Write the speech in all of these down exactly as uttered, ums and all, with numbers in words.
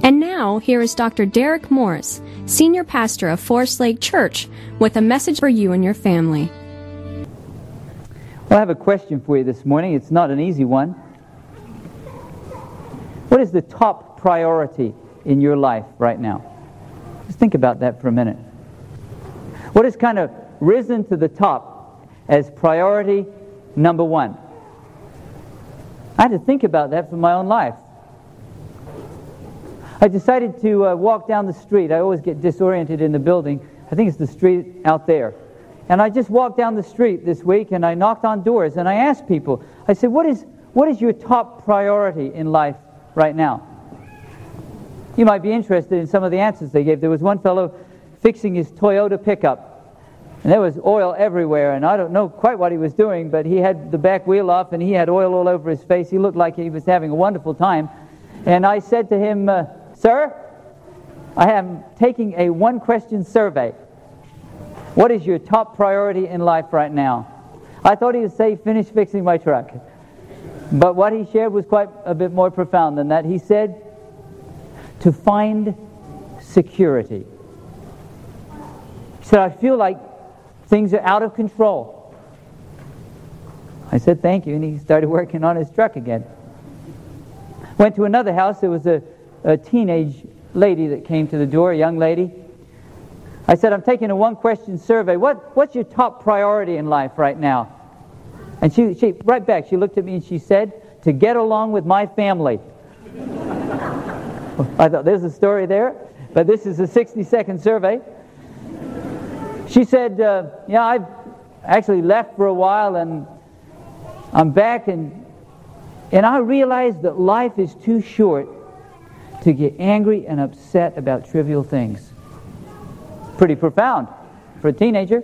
And now, here is Doctor Derek Morris, Senior Pastor of Forest Lake Church, with a message for you and your family. Well, I have a question for you this morning. It's not an easy one. What is the top priority in your life right now? Just think about that for a minute. What has kind of risen to the top as priority number one? I had to think about that for my own life. I decided to uh, walk down the street. I always get disoriented in the building. I think it's the street out there. And I just walked down the street this week and I knocked on doors and I asked people, I said, what is what is your top priority in life right now? You might be interested in some of the answers they gave. There was one fellow fixing his Toyota pickup, and there was oil everywhere, and I don't know quite what he was doing, but he had the back wheel off and he had oil all over his face. He looked like he was having a wonderful time. And I said to him, uh, Sir, I am taking a one-question survey. What is your top priority in life right now? I thought he would say, finish fixing my truck. But what he shared was quite a bit more profound than that. He said, to find security. He said, I feel like things are out of control. I said, thank you, and he started working on his truck again. Went to another house. There was a a teenage lady that came to the door, a young lady. I said, I'm taking a one-question survey. What, what's your top priority in life right now? And she, she, right back, she looked at me and she said, to get along with my family. I thought, there's a story there, but this is a sixty-second survey. She said, uh, yeah, I've actually left for a while and I'm back and, and I realized that life is too short to get angry and upset about trivial things. Pretty profound for a teenager.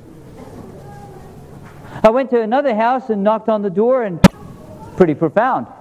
I went to another house and knocked on the door, and pretty profound.